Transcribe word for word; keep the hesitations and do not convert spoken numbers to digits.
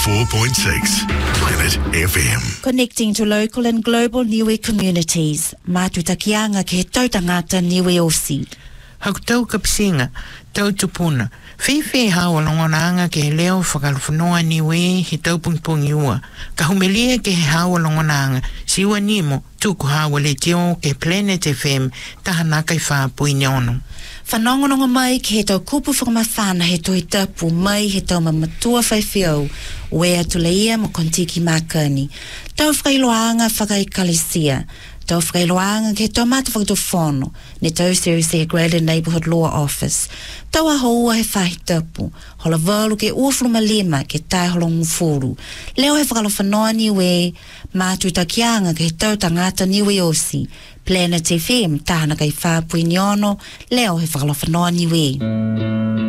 four point six Planet F M. Connecting to local and global Niue communities. Matutakianga ke tautangata Niue Osi. Hautau kapsinga, tau tupuna. Fefe hawa longonanga ke leo whakalwhanoa Niue he taupungpungi ua. Ka humelia ke he hawa longonanga. Siwa nimo, tuku hawa le teo ke Planet F M tahanaka i whapui nyono. Whanongononga mai ki he tau kupu whakamawhana he toi tapu mai he tau mamatua whaiwhiau wea tuleia mo kontiki makani. Tau whakailoanga whakaikalesia. Tau whakailoanga ke tau mata whakatofono ne tau Seriously Graded Neighbourhood Law Office. Tau a hoa he whahi tapu. Hola walu ke uafulu malima ke tai holongu furu. Leo he whakalowhanoa Niue mātu takianga ke he tau tangata Niue Osi. Planet F M tahana kai whapui niono, leo he whakalowhanoa Niue.